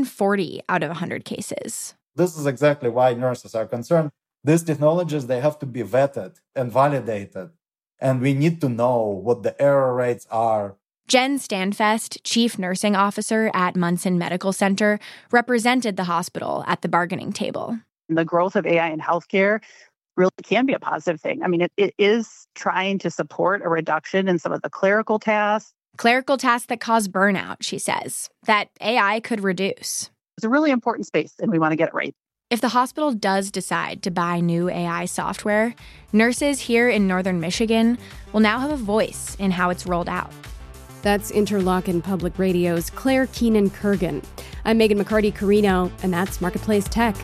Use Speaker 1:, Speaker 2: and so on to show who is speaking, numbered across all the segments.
Speaker 1: 40 out of 100 cases.
Speaker 2: This is exactly why nurses are concerned. These technologies, they have to be vetted and validated. And we need to know what the error rates are.
Speaker 1: Jen Standfest, chief nursing officer at Munson Medical Center, represented the hospital at the bargaining table.
Speaker 3: The growth of AI in healthcare really can be a positive thing. I mean, it is trying to support a reduction in some of the clerical tasks.
Speaker 1: Clerical tasks that cause burnout, she says, that AI could reduce.
Speaker 3: It's a really important space, and we want to get it right.
Speaker 1: If the hospital does decide to buy new AI software, nurses here in northern Michigan will now have a voice in how it's rolled out.
Speaker 4: That's Interlochen Public Radio's Claire Keenan-Kurgan. I'm Megan McCarty-Carino, and that's Marketplace Tech.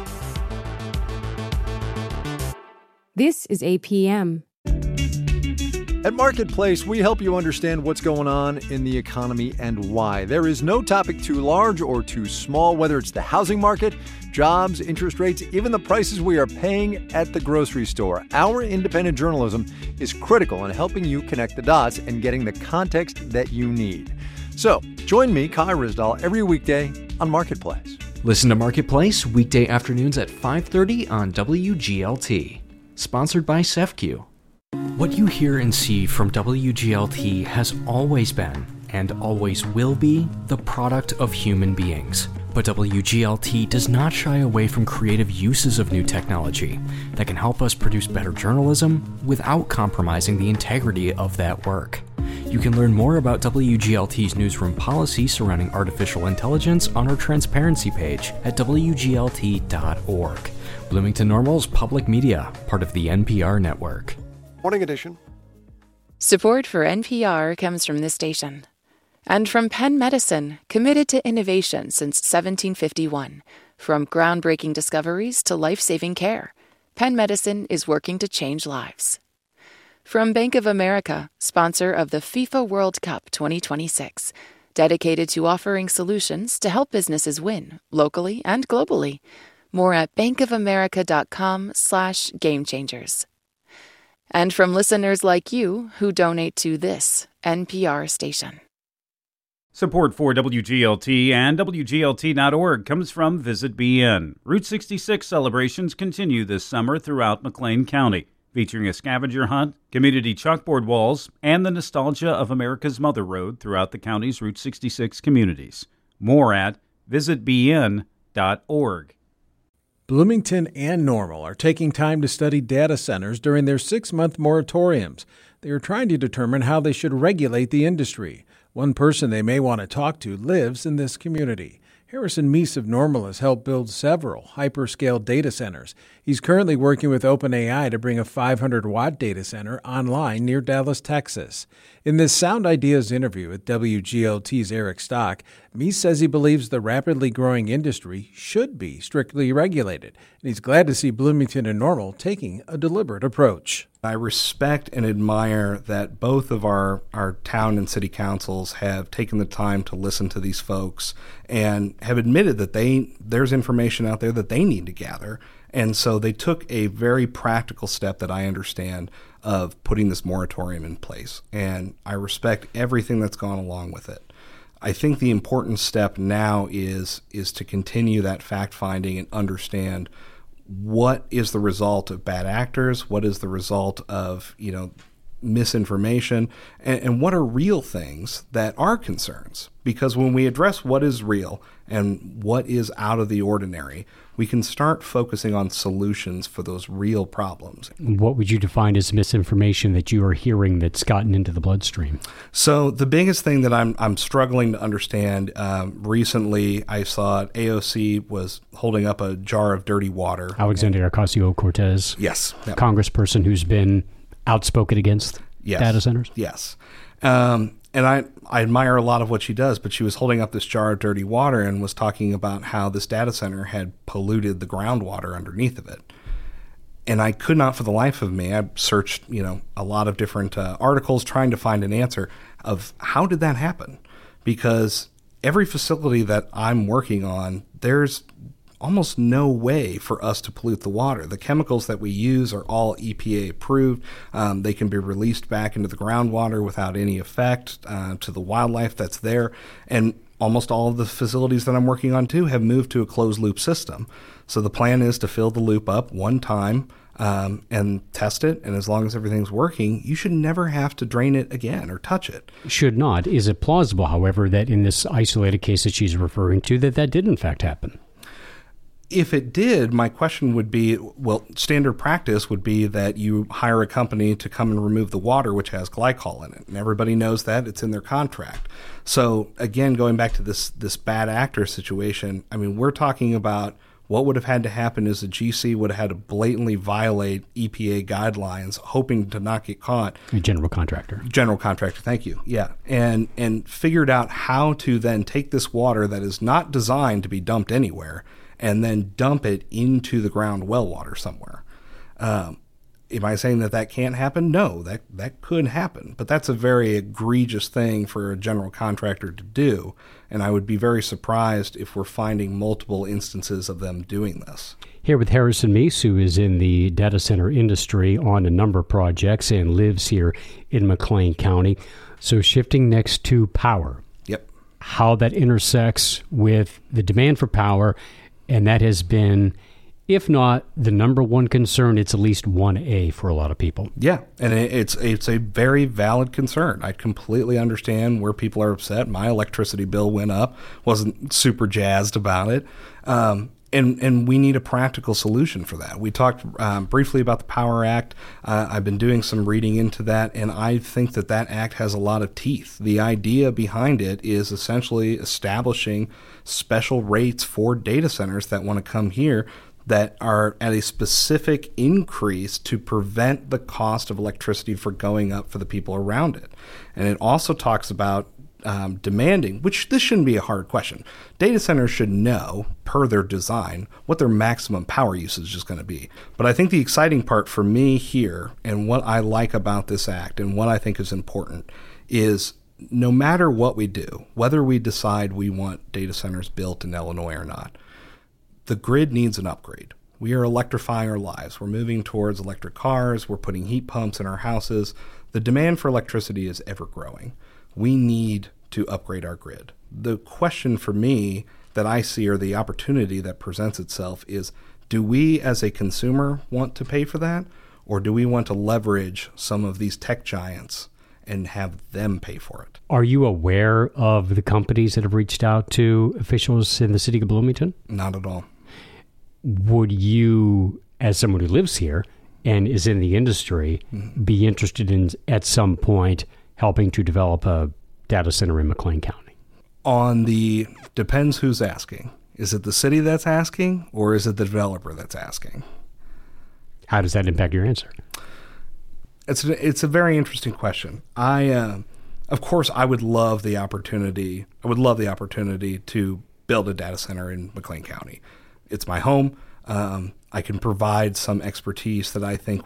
Speaker 4: This is APM.
Speaker 5: At Marketplace, we help you understand what's going on in the economy and why. There is no topic too large or too small, whether it's the housing market, jobs, interest rates, even the prices we are paying at the grocery store. Our independent journalism is critical in helping you connect the dots and getting the context that you need. So, join me, Kai Ryssdal, every weekday on Marketplace.
Speaker 6: Listen to Marketplace weekday afternoons at 5:30 on WGLT. Sponsored by SEFCU. What you hear and see from WGLT has always been, and always will be, the product of human beings. But WGLT does not shy away from creative uses of new technology that can help us produce better journalism without compromising the integrity of that work. You can learn more about WGLT's newsroom policy surrounding artificial intelligence on our transparency page at WGLT.org. Bloomington Normal's public media, part of the NPR network.
Speaker 5: Morning edition.
Speaker 7: Support for NPR comes from this station. And from Penn Medicine, committed to innovation since 1751. From groundbreaking discoveries to life-saving care, Penn Medicine is working to change lives. From Bank of America, sponsor of the FIFA World Cup 2026, dedicated to offering solutions to help businesses win, locally and globally. More at bankofamerica.com/gamechangers. And from listeners like you who donate to this NPR station.
Speaker 8: Support for WGLT and WGLT.org comes from Visit BN. Route 66 celebrations continue this summer throughout McLean County, featuring a scavenger hunt, community chalkboard walls, and the nostalgia of America's Mother Road throughout the county's Route 66 communities. More at visitbn.org.
Speaker 9: Bloomington and Normal are taking time to study data centers during their 6-month moratoriums. They are trying to determine how they should regulate the industry. One person they may want to talk to lives in this community. Harrison Meese of Normal has helped build several hyperscale data centers. He's currently working with OpenAI to bring a 500-watt data center online near Dallas, Texas. In this Sound Ideas interview with WGLT's Eric Stock, Meese says he believes the rapidly growing industry should be strictly regulated, and he's glad to see Bloomington and Normal taking a deliberate approach.
Speaker 10: I respect and admire that both of our town and city councils have taken the time to listen to these folks and have admitted that there's information out there that they need to gather. And so they took a very practical step that I understand of putting this moratorium in place. And I respect everything that's gone along with it. I think the important step now is to continue that fact-finding and understand what is the result of bad actors, what is the result of, misinformation, and what are real things that are concerns. Because when we address what is real and what is out of the ordinary, we can start focusing on solutions for those real problems.
Speaker 11: What would you define as misinformation that you are hearing that's gotten into the bloodstream?
Speaker 10: So the biggest thing that I'm struggling to understand, recently I saw AOC was holding up a jar of dirty water.
Speaker 11: Alexandria Ocasio-Cortez.
Speaker 10: Yes. Yep.
Speaker 11: Congressperson who's been outspoken against data centers.
Speaker 10: Yes. And I admire a lot of what she does, but she was holding up this jar of dirty water and was talking about how this data center had polluted the groundwater underneath of it. And I could not for the life of me, I searched, a lot of different articles trying to find an answer of how did that happen? Because every facility that I'm working on, there's almost no way for us to pollute the water. The chemicals that we use are all EPA approved. They can be released back into the groundwater without any effect to the wildlife that's there. And almost all of the facilities that I'm working on too have moved to a closed loop system. So the plan is to fill the loop up one time and test it. And as long as everything's working, you should never have to drain it again or touch it.
Speaker 11: Should not. Is it plausible, however, that in this isolated case that she's referring to, that did in fact happen?
Speaker 10: If it did, my question would be, well, standard practice would be that you hire a company to come and remove the water, which has glycol in it. And everybody knows that. It's in their contract. So again, going back to this bad actor situation, I mean, we're talking about what would have had to happen is the GC would have had to blatantly violate EPA guidelines, hoping to not get caught.
Speaker 11: A general contractor.
Speaker 10: General contractor, thank you. Yeah. And figured out how to then take this water that is not designed to be dumped anywhere and then dump it into the ground well water somewhere. Am I saying that can't happen? No, that could happen. But that's a very egregious thing for a general contractor to do. And I would be very surprised if we're finding multiple instances of them doing this.
Speaker 11: Here with Harrison Meese, who is in the data center industry on a number of projects and lives here in McLean County. So shifting next to power.
Speaker 10: Yep.
Speaker 11: How that intersects with the demand for power. And that has been, if not the number one concern, it's at least 1A for a lot of people.
Speaker 10: Yeah, and it's a very valid concern. I completely understand where people are upset. My electricity bill went up, wasn't super jazzed about it. And we need a practical solution for that. We talked briefly about the Power Act. I've been doing some reading into that, and I think that act has a lot of teeth. The idea behind it is essentially establishing special rates for data centers that want to come here that are at a specific increase to prevent the cost of electricity for going up for the people around it. And it also talks about demanding, which this shouldn't be a hard question. Data centers should know, per their design, what their maximum power usage is going to be. But I think the exciting part for me here, and what I like about this act, and what I think is important, is no matter what we do, whether we decide we want data centers built in Illinois or not, the grid needs an upgrade. We are electrifying our lives. We're moving towards electric cars. We're putting heat pumps in our houses. The demand for electricity is ever growing. We need to upgrade our grid. The question for me that I see, or the opportunity that presents itself, is do we as a consumer want to pay for that? Or do we want to leverage some of these tech giants and have them pay for it?
Speaker 11: Are you aware of the companies that have reached out to officials in the city of Bloomington?
Speaker 10: Not at all.
Speaker 11: Would you, as someone who lives here and is in the industry, be interested in, at some point, helping to develop a data center in McLean County?
Speaker 10: Depends who's asking. Is it the city that's asking, or is it the developer that's asking?
Speaker 11: How does that impact your answer?
Speaker 10: It's a very interesting question. Of course, I would love the opportunity. I would love the opportunity to build a data center in McLean County. It's my home. I can provide some expertise that I think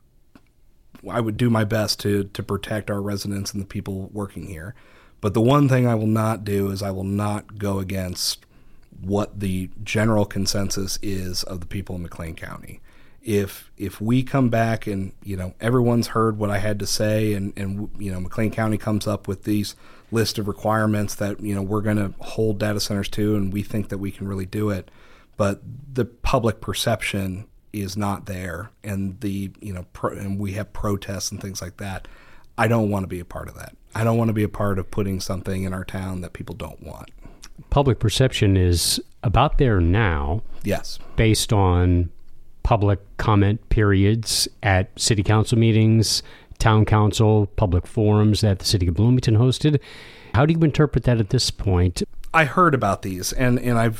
Speaker 10: I would do my best to protect our residents and the people working here. But the one thing I will not do is I will not go against what the general consensus is of the people in McLean County. If we come back and, everyone's heard what I had to say and McLean County comes up with these list of requirements that, we're going to hold data centers to, and we think that we can really do it, but the public perception is not there, and and we have protests and things like that. I don't want to be a part of that. I don't want to be a part of putting something in our town that people don't want.
Speaker 11: Public perception is about there now.
Speaker 10: Yes.
Speaker 11: Based on public comment periods at city council meetings, town council, public forums that the city of Bloomington hosted. How do you interpret that at this point?
Speaker 10: I heard about these, and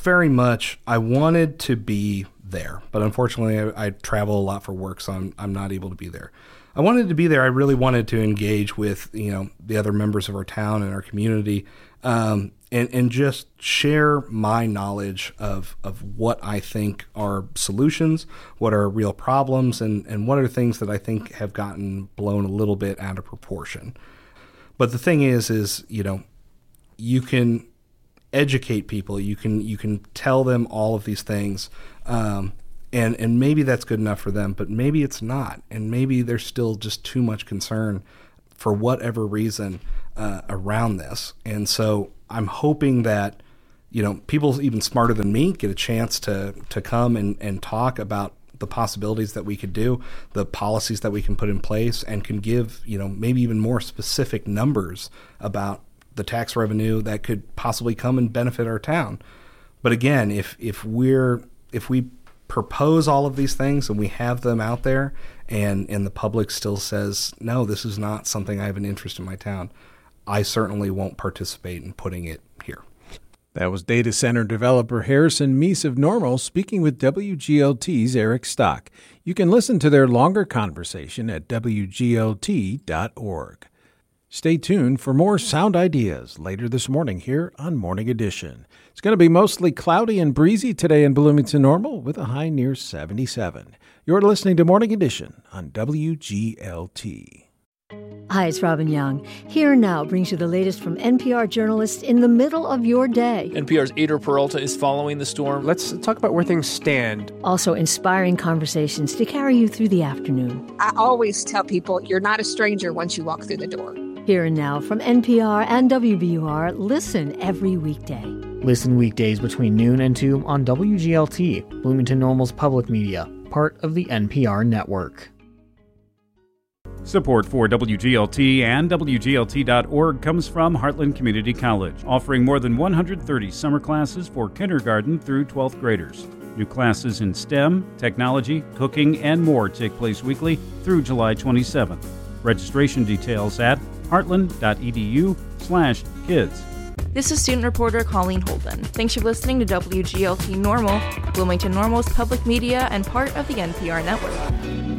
Speaker 10: I wanted to be there, but unfortunately I travel a lot for work, so I'm not able to be there. I wanted to be there. I really wanted to engage with the other members of our town and our community, and just share my knowledge of what I think are solutions, what are real problems, and what are things that I think have gotten blown a little bit out of proportion. But the thing is you can educate people, you can tell them all of these things, and maybe that's good enough for them, but maybe it's not, and maybe there's still just too much concern for whatever reason around this. And so I'm hoping that, people even smarter than me get a chance to come and talk about the possibilities that we could do, the policies that we can put in place, and can give, maybe even more specific numbers about the tax revenue that could possibly come and benefit our town. But again, if we propose all of these things and we have them out there and the public still says, no, this is not something I have an interest in my town, I certainly won't participate in putting it here.
Speaker 9: That was data center developer Harrison Meese of Normal speaking with WGLT's Eric Stock. You can listen to their longer conversation at WGLT.org. Stay tuned for more sound ideas later this morning here on Morning Edition. It's going to be mostly cloudy and breezy today in Bloomington Normal with a high near 77. You're listening to Morning Edition on WGLT.
Speaker 12: Hi, it's Robin Young. Here Now brings you the latest from NPR journalists in the middle of your day.
Speaker 13: NPR's Ader Peralta is following the storm.
Speaker 14: Let's talk about where things stand.
Speaker 12: Also inspiring conversations to carry you through the afternoon.
Speaker 15: I always tell people you're not a stranger once you walk through the door.
Speaker 12: Here and Now from NPR and WBUR. Listen every weekday.
Speaker 16: Listen weekdays between noon and 2 on WGLT, Bloomington Normal's public media, part of the NPR network.
Speaker 8: Support for WGLT and WGLT.org comes from Heartland Community College, offering more than 130 summer classes for kindergarten through 12th graders. New classes in STEM, technology, cooking, and more take place weekly through July 27th. Registration details at heartland.edu/kids.
Speaker 17: This is student reporter Colleen Holden. Thanks for listening to WGLT Normal, Bloomington Normal's public media and part of the NPR network.